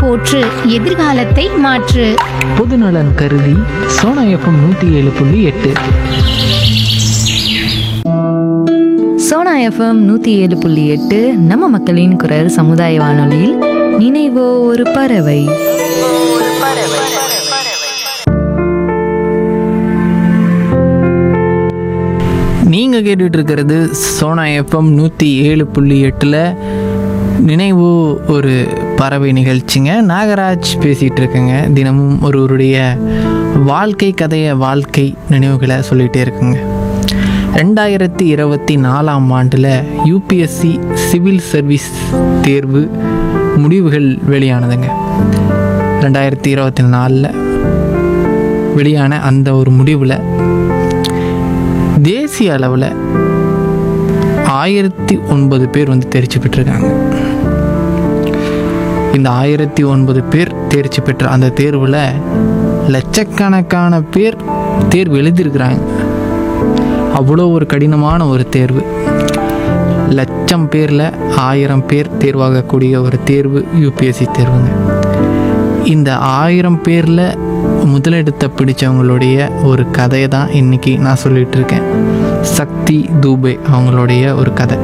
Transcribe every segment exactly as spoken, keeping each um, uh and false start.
போற்று, எதிர்காலத்தை மாற்று. பொதுநலன் கருதி சோனா எஃப்எம் நூற்றி ஏழு புள்ளி எட்டு. சோனா எஃப்எம் நூற்றி ஏழு புள்ளி எட்டு நம்ம மக்களின் குரல் சமுதாய வானொலியில் நினைவோ ஒரு பறவை. நீங்கள் கேட்டுட்டு இருக்கிறது சோனா எஃப்எம் நூற்றி ஏழு புள்ளி எட்டில் நினைவு ஒரு பறவை நிகழ்ச்சிங்க. நாகராஜ் பேசிகிட்டு இருக்கேங்க. தினமும் ஒருவருடைய வாழ்க்கை கதையை, வாழ்க்கை நினைவுகளை சொல்லிகிட்டே இருக்குங்க. ரெண்டாயிரத்தி இருபத்தி நாலாம் ஆண்டில் யூபிஎஸ்சி சிவில் சர்வீஸ் தேர்வு முடிவுகள் வெளியானதுங்க. ரெண்டாயிரத்தி இருபத்தி நாலில் வெளியான அந்த ஒரு முடிவில் தேசிய அளவில் ஆயிரத்தி ஒன்பது பேர் வந்து தேர்ச்சி பெற்றிருக்காங்க. இந்த ஆயிரத்தி ஒன்பது பேர் தேர்ச்சி பெற்ற அந்த தேர்வில் லட்சக்கணக்கான பேர் தேர்வு எழுதியிருக்கிறாங்க. அவ்வளோ ஒரு கடினமான ஒரு தேர்வு. லட்சம் பேரில் ஆயிரம் பேர் தேர்வாகக்கூடிய ஒரு தேர்வு யூபிஎஸ்சி தேர்வுங்க. இந்த ஆயிரம் பேரில் முதலிடத்தை பிடிச்சவங்களுடைய ஒரு கதையை தான் இன்றைக்கி நான் சொல்லிகிட்டு இருக்கேன். சக்தி தூபே அவங்களுடைய ஒரு கதை.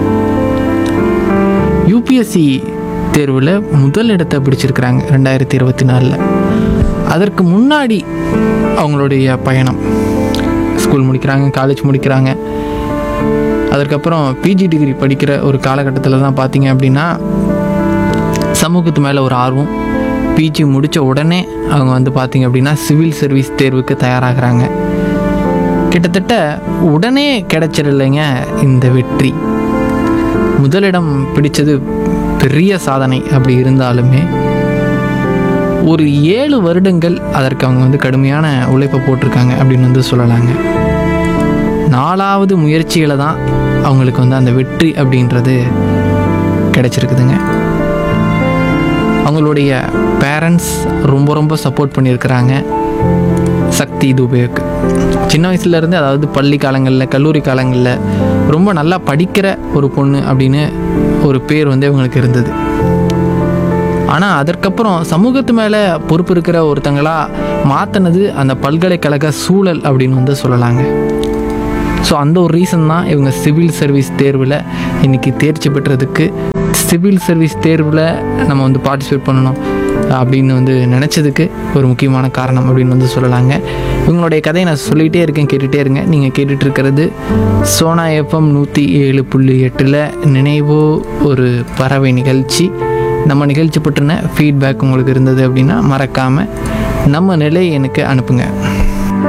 யூபிஎஸ்சி தேர்வில் முதல் இடத்தை பிடிச்சிருக்கிறாங்க ரெண்டாயிரத்தி இருபத்தி நாலில். அதற்கு முன்னாடி அவங்களுடைய பயணம், ஸ்கூல் முடிக்கிறாங்க, காலேஜ் முடிக்கிறாங்க. அதற்கப்புறம் பிஜி டிகிரி படிக்கிற ஒரு காலகட்டத்தில் தான் பார்த்தீங்க அப்படின்னா சமூகத்து மேலே ஒரு ஆர்வம். பிஜி முடித்த உடனே அவங்க வந்து பார்த்திங்க அப்படின்னா சிவில் சர்வீஸ் தேர்வுக்கு தயாராகிறாங்க. கிட்டத்தட்ட உடனே கிடைச்சிடலைங்க இந்த வெற்றி. முதலிடம் பிடித்தது பெரிய சாதனை. அப்படி இருந்தாலுமே ஒரு ஏழு வருடங்கள் அதற்கு அவங்க வந்து கடுமையான உழைப்பை போட்டிருக்காங்க அப்படின்னு வந்து சொல்லலாங்க. நாலாவது முயற்சியில் தான் அவங்களுக்கு வந்து அந்த வெற்றி அப்படின்றது கிடைச்சிருக்குதுங்க. அவங்களுடைய பேரண்ட்ஸ் ரொம்ப ரொம்ப சப்போர்ட் பண்ணியிருக்கிறாங்க சக்தி தூபேவுக்கு. சின்ன வயசுலேருந்து, அதாவது பள்ளி காலங்களில், கல்லூரி காலங்களில் ரொம்ப நல்லா படிக்கிற ஒரு பொண்ணு அப்படின்னு ஒரு பேர் வந்து இவங்களுக்கு இருந்தது. ஆனால் அதற்கப்புறம் சமூகத்து மேலே பொறுப்பு இருக்கிற ஒருத்தங்களாக மாற்றினது அந்த பல்கலைக்கழக சூழல் அப்படின்னு வந்து சொல்லலாங்க. ஸோ அந்த ஒரு ரீசன் தான் இவங்க சிவில் சர்வீஸ் தேர்வில் இன்றைக்கி தேர்ச்சி பெற்றதுக்கு, சிவில் சர்வீஸ் தேர்வில் நம்ம வந்து பார்ட்டிசிபேட் பண்ணணும் அப்படின்னு வந்து நினச்சதுக்கு ஒரு முக்கியமான காரணம் அப்படின்னு வந்து சொல்லலாங்க. இவங்களுடைய கதையை நான் சொல்லிகிட்டே இருக்கேன், கேட்டுகிட்டே இருங்க. நீங்கள் கேட்டுட்டு இருக்கிறது சோனா எஃப்எம் நூற்றி ஏழு புள்ளி எட்டில் நினைவோ ஒரு பறவை நிகழ்ச்சி. நம்ம நிகழ்ச்சி பற்றின ஃபீட்பேக் உங்களுக்கு இருந்தது அப்படின்னா மறக்காமல் நம்ம நிலை எனக்கு அனுப்புங்க.